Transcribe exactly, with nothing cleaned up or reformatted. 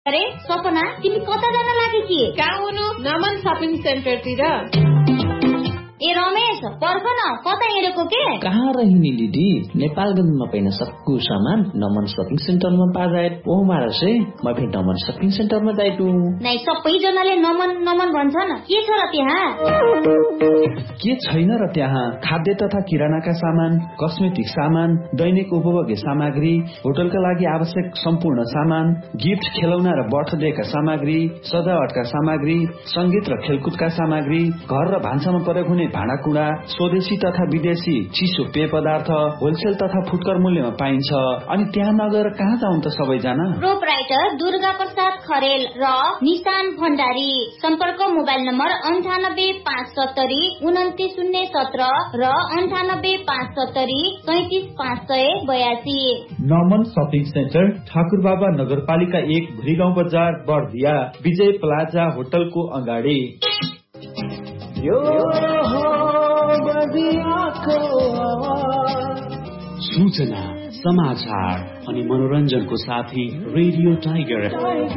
अरे सपना तिमी कता जान लागि कि? कहाँ हुनु? नमन शपिङ सेन्टरतिर। ए रमेश पर्ख न, कता हिँडेको के? कहाँ रहिनी दिदी, नेपालगंजमा पाइन सक्कु सामान नमन शपिङ सेन्टरमा पाजाए ओ मारसे म भी नमन शपिङ सेन्टरमा जाइटु। नै सबैजनाले नमन नमन भन्छन्, के छ र त्यहाँ? के छैन र त्यहाँ खाद्य तथा किरानाका सामान, कस्मेटिक सामान, दैनिक उपभोग्य सामग्री, होटलका लागि आवश्यक सम्पूर्ण सामान, गिफ्ट खेलौना र बर्थडेका सामग्री, सजावटका सामग्री, संगीत र खेलकुदका सामग्री, घर र भान्सामा प्रयोग हुने भाँडाकुँडा, स्वदेशी तथा विदेशी चिसो पेय पदार्थ होलसेल तथा फुटकर मूल्यमा पाइन्छ। अनि त्यहाँ नगएर कहाँ जाउँ त सबैजना? प्रोपराइटर दुर्गा प्रसाद खरेल र निशान भण्डारी। सम्पर्क मोबाइल नम्बर अन्ठानब्बे पाँच सत्तरी उन्तिस शून्य सत्र र अन्ठानब्बे पाँच सत्तरी सैतिस पाँच सय बयासी। नमन शपिङ सेन्टर ठाकुरबाबा नगरपालिका एक भुरीगाउँ बजार बर्दिया, विजय प्लाजा होटलको अगाडि। यो हो बर्दियाको आवाज। सूचना, समाचार अनि मनोरञ्जनको साथी रेडियो टाइगर